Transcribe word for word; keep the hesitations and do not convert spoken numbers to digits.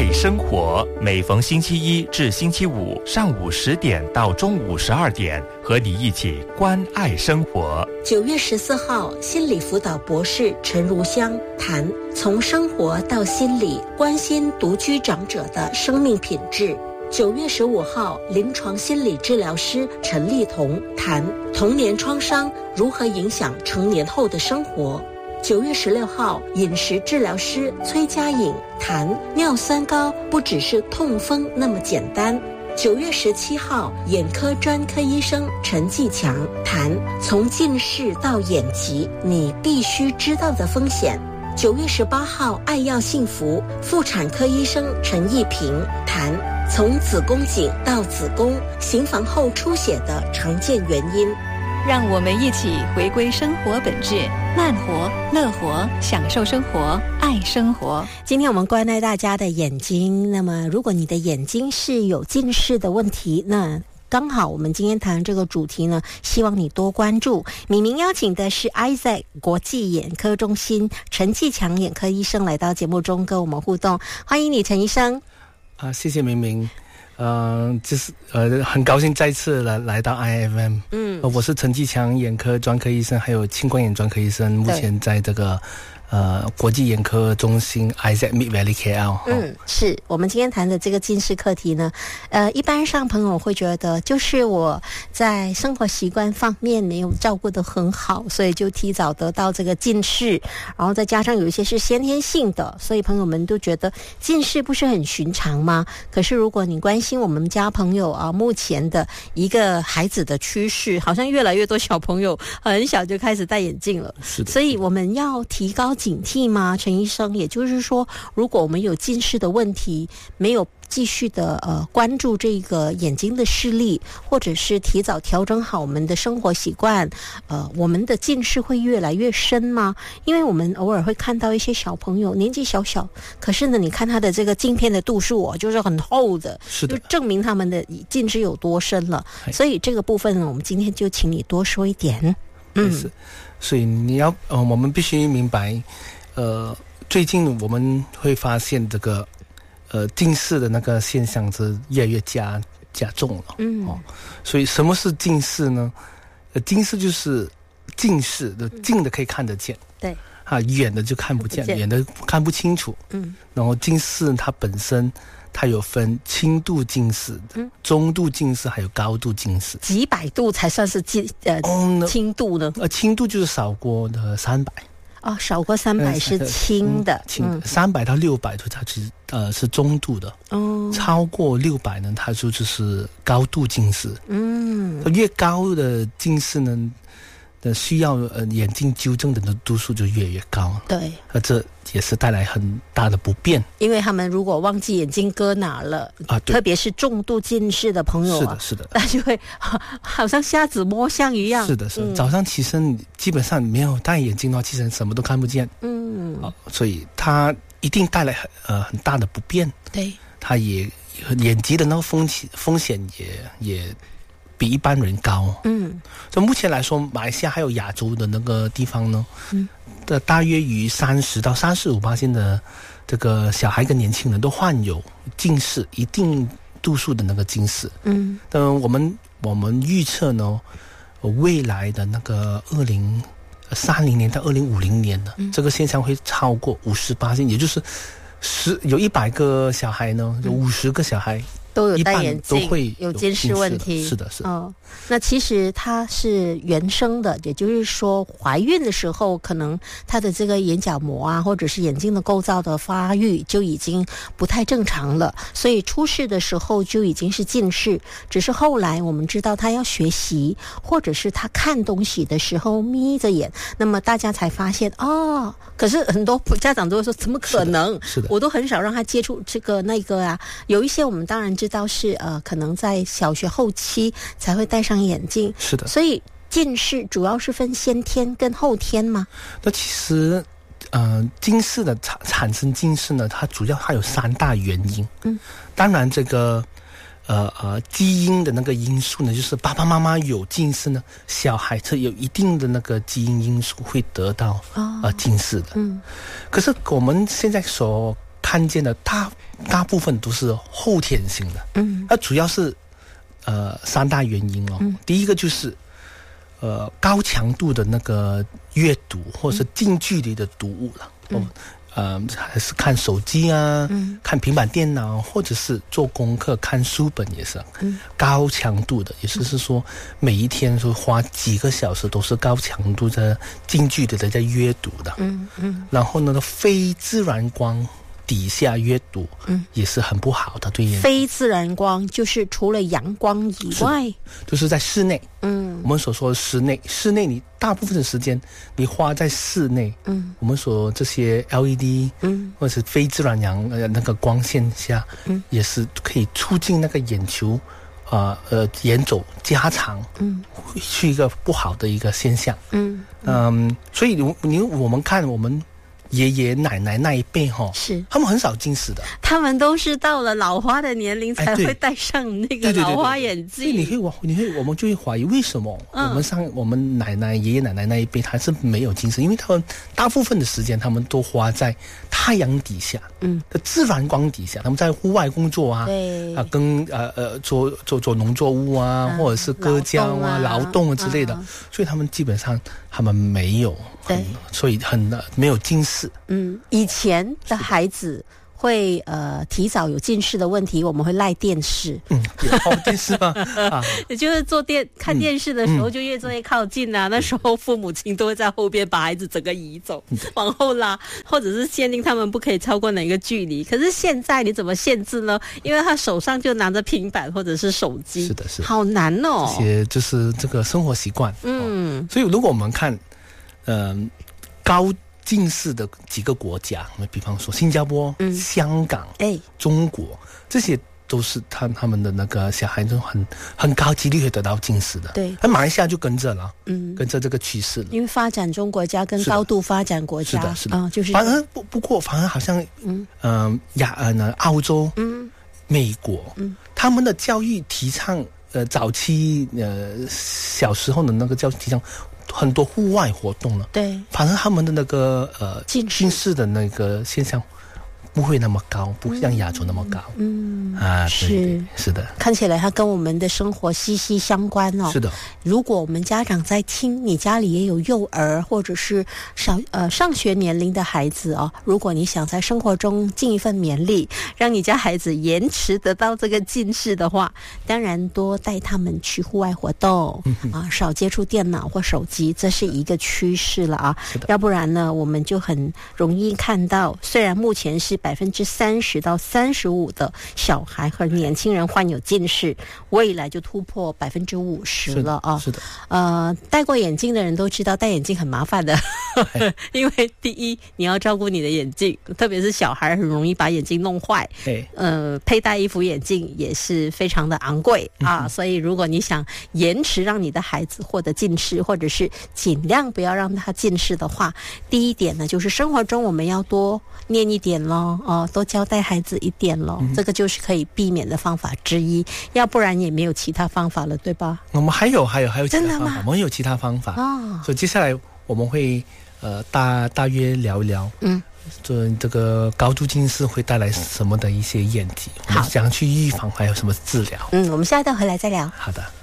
爱生活，每逢星期一至星期五上午十点到中午十二点，和你一起关爱生活。 九月十四号，心理辅导博士陈如香谈从生活到心理，关心独居长者的生命品质。九月十五号，临床心理治疗师陈丽彤谈童年创伤如何影响成年后的生活。九月十六号，饮食治疗师崔佳颖谈尿酸高不只是痛风那么简单。九月十七号，眼科专科医生陈继强谈从近视到眼疾你必须知道的风险。九月十八号，爱要幸福妇产科医生陈义平谈从子宫颈到子宫行房后出血的常见原因。 让我们一起回归生活本质，慢活、乐活，享受生活，爱生活。 今天我们关爱大家的眼睛，那么如果你的眼睛是有近视的问题，那刚好我们今天谈这个主题呢，希望你多关注。敏明邀请的是 Isaac 国际眼科中心陈继强眼科医生来到节目中跟我们互动，欢迎你陈医生。 啊，谢谢明明。呃，就是呃，很高兴再次来来到 I F M。嗯、呃，我是陈继强眼科专科医生，还有青光眼专科医生，目前在这个呃国际眼科中心 Isaac Mid Valley K L。 嗯，是我们今天谈的这个近视课题呢，呃，一般上朋友会觉得就是我在生活习惯方面没有照顾得很好，所以就提早得到这个近视，然后再加上有一些是先天性的，所以朋友们都觉得近视不是很寻常吗？可是如果你关心我们家朋友啊，目前的一个孩子的趋势，好像越来越多小朋友很小就开始戴眼镜了， 是的， 所以我们要提高警惕吗？陈医生，也就是说，如果我们有近视的问题，没有继续的呃关注这个眼睛的视力，或者是提早调整好我们的生活习惯，呃，我们的近视会越来越深吗？因为我们偶尔会看到一些小朋友年纪小小，可是呢，你看他的这个镜片的度数哦，就是很厚的， 是的， 就证明他们的近视有多深了。所以这个部分呢，我们今天就请你多说一点。 嗯，是，所以你要呃，我们必须明白。呃，最近我们会发现这个呃近视的那个现象是越来越加加重了。嗯，哦，所以什么是近视呢？呃，近视就是近视的，近的可以看得见， 对， 啊，远的就看不见， 看不见远的看不清楚。嗯，然后近视它本身它有分轻度近视的、嗯、中度近视还有高度近视。几百度才算是近呃、嗯、轻度呢？呃，轻度就是少过的三百。哦，少过三百是轻的，轻的，三百到六百度它是呃是中度的，哦，超过六百呢，它就就是高度近视。嗯，越高的近视呢，的需要呃眼镜纠正的度数就越越高。对，呃，这也是带来很大的不便。因为他们如果忘记眼镜搁哪了啊，特别是重度近视的朋友啊，是的，是的，那就会好像瞎子摸象一样。是的，是的。嗯、早上起身基本上没有戴眼镜的话，其实什么都看不见。嗯，啊，所以它一定带来很呃很大的不便。对，它也眼疾的那个风险风险也也。比一般人高。嗯，所以目前来说，马来西亚还有亚洲的那个地方呢，嗯，的大约于三十到三十五%的这个小孩跟年轻人都患有近视，一定度数的那个近视。嗯，呃，我们我们预测呢，未来的那个二零三零年到二零五零年的、嗯、这个现象会超过五十%，也就是十有一百个小孩呢，有五十个小孩。都有戴眼镜，都会有近视问题。是的，是的。哦，那其实它是原生的，也就是说，怀孕的时候，可能它的这个眼角膜啊，或者是眼睛的构造的发育就已经不太正常了，所以出世的时候就已经是近视。只是后来我们知道他要学习，或者是他看东西的时候眯着眼，那么大家才发现哦。可是很多家长都会说，怎么可能？是的，是的，我都很少让他接触这个那个啊。有一些我们当然知道是呃，可能在小学后期才会戴上眼镜。是的，所以近视主要是分先天跟后天吗？那其实呃，近视的产产生近视呢，它主要它有三大原因。嗯，当然这个呃呃基因的那个因素呢，就是爸爸妈妈有近视呢，小孩子有一定的那个基因因素会得到、哦、呃近视的。嗯，可是我们现在所看见的大大部分都是后天性的。嗯，那主要是呃三大原因哦。嗯、第一个就是呃高强度的那个阅读或者是近距离的读物了。嗯。呃，还是看手机啊、嗯，看平板电脑，或者是做功课看书本也是，嗯，高强度的，也就是说每一天说花几个小时都是高强度的近距离的在阅读的，嗯嗯，然后呢，非自然光底下阅读，嗯，也是很不好的，对眼睛。 非自然光就是除了阳光以外， 就是在室内，嗯，我们所说的室内，室内你大部分的时间你花在室内，嗯，我们所这些 L E D， 嗯，或者是非自然阳呃那个光线下，嗯，也是可以促进那个眼球，啊 呃, 呃眼轴加长，嗯，是一个不好的一个现象，嗯 嗯, 嗯，所以你你我们看我们爷爷奶奶那一辈哈，是他们很少近视的， 他们都是到了老花的年龄才会戴上那个老花眼镜。 所以你会我你会我们就会怀疑为什么、嗯、我们上我们奶奶爷爷奶奶那一辈他是没有近视，因为他们大部分的时间他们都花在太阳底下，嗯，的自然光底下，他们在户外工作啊，对啊，跟呃呃做做做农作物啊，嗯、或者是割胶啊、劳动啊之类的、嗯，所以他们基本上他们没有，对，所以很没有近视。 嗯，以前的孩子会呃提早有近视的问题，我们会赖电视。 嗯，有电视吗？啊， 也就是做电看电视的时候就越坐越靠近啊、嗯，那时候父母亲都会在后边把孩子整个移走，嗯、往后拉，或者是限定他们不可以超过哪个距离。可是现在你怎么限制呢？因为他手上就拿着平板或者是手机， 是的，是的， 好难哦。 这些就是这个生活习惯。嗯、哦，所以如果我们看，嗯、呃，高近视的几个国家，我们比方说新加坡、嗯、香港、哎、中国，这些都是他他们的那个小孩都很很高几率会得到近视的。对，而马来西亚就跟着了，嗯，跟着这个趋势了。 因为发展中国家跟高度发展国家，是的，是的，啊、呃，就是反而不不过，反而好像，嗯嗯亚呃呢澳洲、嗯美国，嗯，他们的教育提倡呃早期呃小时候的那个教育提倡。很多户外活动了，对，反正他们的那个呃近视的那个现象不会那么高，不像亚洲那么高。嗯啊，是对对是的， 看起来它跟我们的生活息息相关哦。 是的， 如果我们家长在听，你家里也有幼儿或者是小呃上学年龄的孩子哦，如果你想在生活中尽一份勉力，让你家孩子延迟得到这个近视的话，当然多带他们去户外活动、嗯、啊，少接触电脑或手机，这是一个趋势了啊。要不然呢，我们就很容易看到，虽然目前是百分之三十到三十五的小孩和年轻人患有近视，未来就突破百分之五十了啊！是的，呃，戴过眼镜的人都知道，戴眼镜很麻烦的，因为第一你要照顾你的眼镜，特别是小孩很容易把眼镜弄坏。呃，佩戴一副眼镜也是非常的昂贵啊、嗯，所以如果你想延迟让你的孩子获得近视，或者是尽量不要让他近视的话，第一点呢，就是生活中我们要多念一点咯，哦，多交代孩子一点咯、嗯、这个就是可以避免的方法之一，要不然也没有其他方法了，对吧？ 我们还有还有还有其他方法，我们有其他方法哦。所以接下来我们会呃大大约聊一聊，嗯，这这个高度近视会带来什么的一些问题，我们想去预防，还有什么治疗？ 嗯，我们下一段回来再聊。 好的。